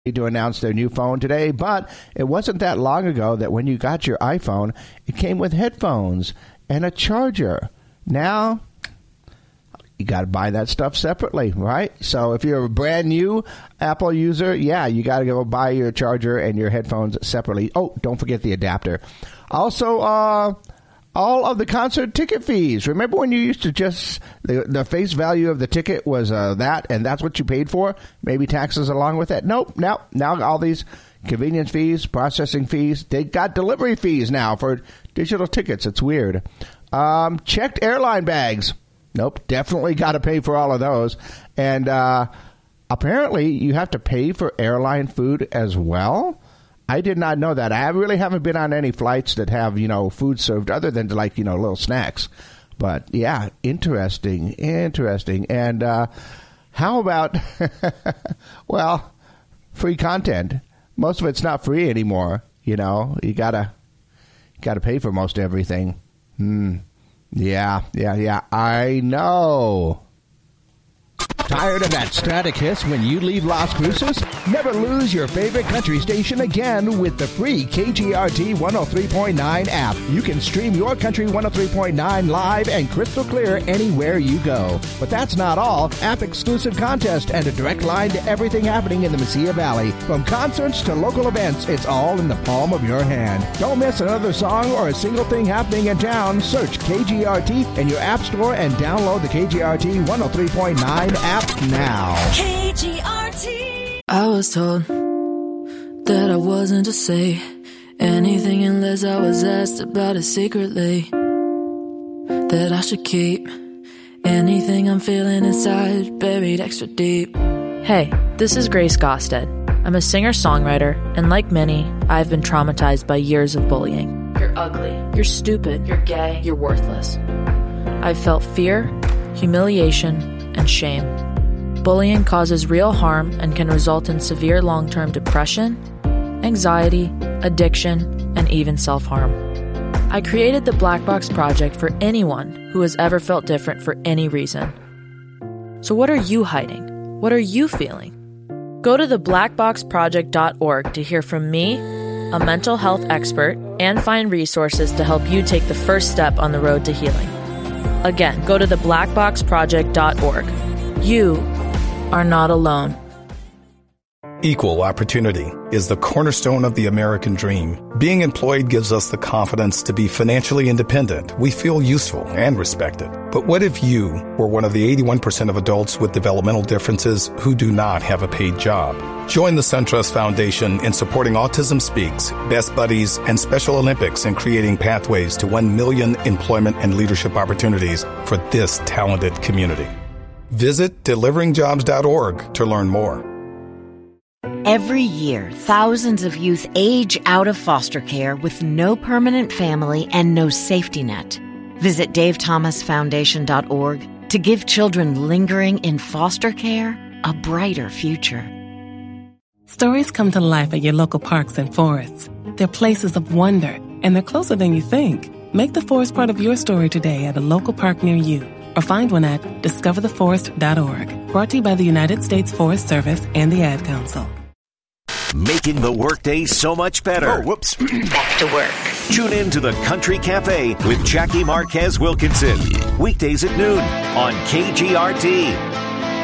to announce their new phone today, but it wasn't that long ago that when you got your iPhone, it came with headphones and a charger. Now, you got to buy that stuff separately, right? So if you're a brand new Apple user, yeah, you got to go buy your charger and your headphones separately. Oh, don't forget the adapter. Also, all of the concert ticket fees. Remember when you used to just, the face value of the ticket was that, and that's what you paid for? Maybe taxes along with it? Nope. Now all these convenience fees, processing fees, they got delivery fees now for digital tickets. It's weird. Checked airline bags. Nope, definitely got to pay for all of those. And apparently you have to pay for airline food as well. I did not know that. I really haven't been on any flights that have, food served other than little snacks. But yeah, interesting. And how about, well, free content? Most of it's not free anymore. You gotta pay for most everything. Yeah, I know. Tired of that static hiss when you leave Las Cruces? Never lose your favorite country station again with the free KGRT 103.9 app. You can stream your country 103.9 live and crystal clear anywhere you go. But that's not all. App-exclusive contest and a direct line to everything happening in the Mesilla Valley. From concerts to local events, it's all in the palm of your hand. Don't miss another song or a single thing happening in town. Search KGRT in your app store and download the KGRT 103.9 app now. KGRT. I was told that I wasn't to say anything unless I was asked about it secretly. That I should keep anything I'm feeling inside buried extra deep. Hey, this is Grace Gosted. I'm a singer-songwriter, and like many, I've been traumatized by years of bullying. You're ugly. You're stupid. You're gay. You're worthless. I've felt fear, humiliation, and shame. Bullying causes real harm and can result in severe long-term depression, anxiety, addiction, and even self-harm. I created the Black Box Project for anyone who has ever felt different for any reason. So what are you hiding? What are you feeling? Go to theblackboxproject.org to hear from me, a mental health expert, and find resources to help you take the first step on the road to healing. Again, go to theblackboxproject.org. You are not alone. Equal opportunity is the cornerstone of the American dream. Being employed gives us the confidence to be financially independent. We feel useful and respected. But what if you were one of the 81% of adults with developmental differences who do not have a paid job? Join the SunTrust Foundation in supporting Autism Speaks, Best Buddies, and Special Olympics in creating pathways to 1 million employment and leadership opportunities for this talented community. Visit deliveringjobs.org to learn more. Every year, thousands of youth age out of foster care with no permanent family and no safety net. Visit davethomasfoundation.org to give children lingering in foster care a brighter future. Stories come to life at your local parks and forests. They're places of wonder, and they're closer than you think. Make the forest part of your story today at a local park near you, or find one at discovertheforest.org. Brought to you by the United States Forest Service and the Ad Council. Making the workday so much better. Oh, whoops. Back to work. Tune in to the Country Cafe with Jackie Marquez Wilkinson. Weekdays at noon on KGRT.